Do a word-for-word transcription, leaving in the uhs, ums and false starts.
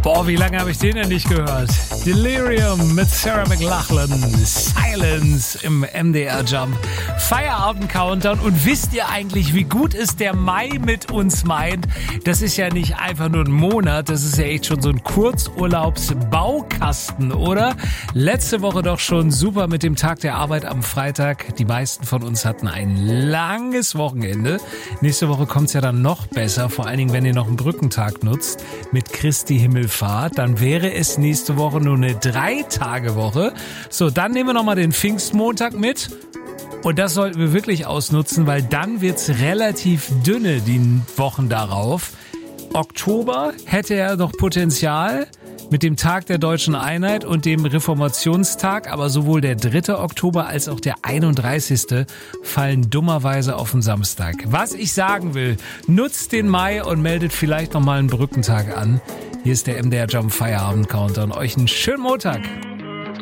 Boah, wie lange habe ich den denn nicht gehört? Delirium mit Sarah McLachlan, Silence im M D R Jump, Feierabend-Countdown. Und wisst ihr eigentlich, wie gut es der Mai mit uns meint? Das ist ja nicht einfach nur ein Monat, das ist ja echt schon so ein Kurzurlaubsbaukasten, oder? Letzte Woche doch schon super mit dem Tag der Arbeit am Freitag. Die meisten von uns hatten ein langes Wochenende. Nächste Woche kommt's ja dann noch besser, vor allen Dingen, wenn ihr noch einen Brückentag nutzt mit Christi Himmelfahrt. Dann wäre es nächste Woche nur eine Drei-Tage-Woche. So, dann nehmen wir nochmal den Pfingstmontag mit. Und das sollten wir wirklich ausnutzen, weil dann wird's relativ dünne die Wochen darauf. Oktober hätte ja noch Potenzial mit dem Tag der Deutschen Einheit und dem Reformationstag, aber sowohl der dritte Oktober als auch der einunddreißigste fallen dummerweise auf den Samstag. Was ich sagen will, nutzt den Mai und meldet vielleicht nochmal einen Brückentag an. Hier ist der M D R Jump Feierabend Countdown. Euch einen schönen Montag.